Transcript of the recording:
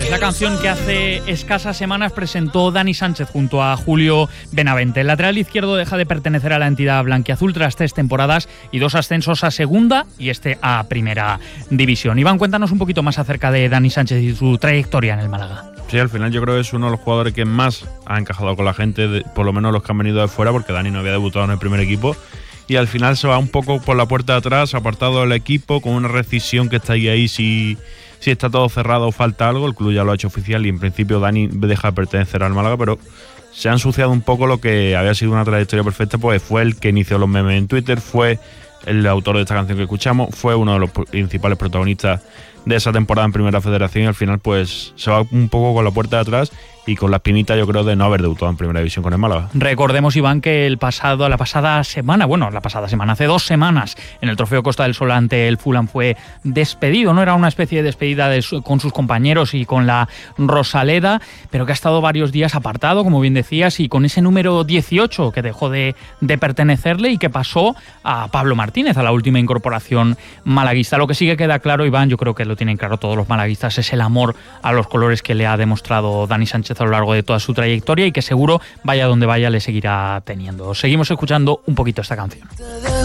Es la canción que hace escasas semanas presentó Dani Sánchez junto a Julio Benavente. El lateral izquierdo deja de pertenecer a la entidad blanquiazul tras 3 temporadas y 2 ascensos a segunda y a primera división. Iván, cuéntanos un poquito más acerca de Dani Sánchez y su trayectoria en el Málaga. Sí, al final yo creo que es uno de los jugadores que más ha encajado con la gente, por lo menos los que han venido de fuera, porque Dani no había debutado en el primer equipo. Y al final se va un poco por la puerta de atrás, apartado del equipo, con una rescisión que está ahí si está todo cerrado o falta algo. El club ya lo ha hecho oficial y en principio Dani deja de pertenecer al Málaga, pero se ha ensuciado un poco lo que había sido una trayectoria perfecta, pues fue el que inició los memes en Twitter, fue el autor de esta canción que escuchamos, fue uno de los principales protagonistas de esa temporada en Primera Federación y al final pues se va un poco con la puerta de atrás y con la espinita, yo creo, de no haber debutado en Primera División con el Málaga. Recordemos, Iván, que la pasada semana, hace 2 semanas, en el Trofeo Costa del Sol ante el Fulham fue despedido, ¿no? Era una especie de despedida con sus compañeros y con la Rosaleda, pero que ha estado varios días apartado, como bien decías, y con ese número 18 que dejó de pertenecerle y que pasó a Pablo Martínez, a la última incorporación malaguista. Lo que sí que queda claro, Iván, yo creo que lo tienen claro todos los malaguistas, es el amor a los colores que le ha demostrado Dani Sánchez a lo largo de toda su trayectoria y que seguro, vaya donde vaya, le seguirá teniendo. Seguimos escuchando un poquito esta canción.